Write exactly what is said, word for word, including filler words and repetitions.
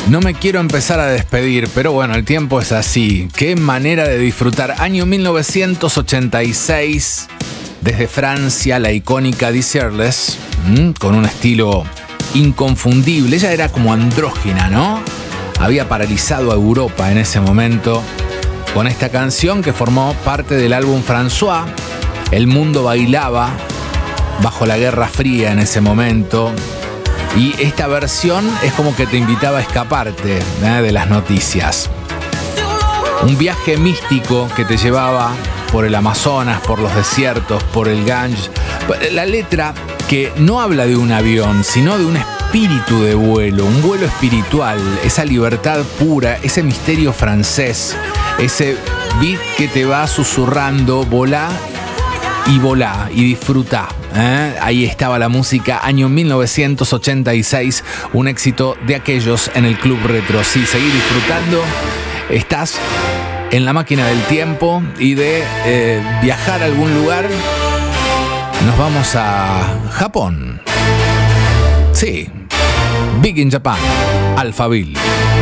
No me quiero empezar a despedir, pero bueno, el tiempo es así. Qué manera de disfrutar. Año mil novecientos ochenta y seis, desde Francia, la icónica Dizzy Arles, con un estilo inconfundible. Ella era como andrógina, ¿no? Había paralizado a Europa en ese momento con esta canción que formó parte del álbum François. El mundo bailaba bajo la Guerra Fría en ese momento. Y esta versión es como que te invitaba a escaparte, ¿eh? de las noticias. Un viaje místico que te llevaba por el Amazonas, por los desiertos, por el Ganges. La letra que no habla de un avión, sino de un espíritu de vuelo, un vuelo espiritual, esa libertad pura, ese misterio francés, ese beat que te va susurrando, volá y volá y disfrutá. ¿Eh? Ahí estaba la música, año mil novecientos ochenta y seis, un éxito de aquellos en el Club Retro. Sí, seguí disfrutando. Estás en la máquina del tiempo y de eh, viajar a algún lugar. Nos vamos a Japón. Sí, Big in Japan, Alphaville.